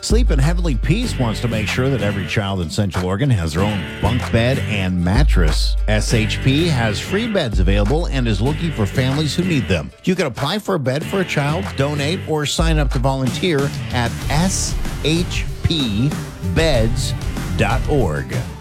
Sleep in Heavenly Peace wants to make sure that every child in Central Oregon has their own bunk bed and mattress. SHP has free beds available and is looking for families who need them. You can apply for a bed for a child, donate, or sign up to volunteer at shpbeds.org.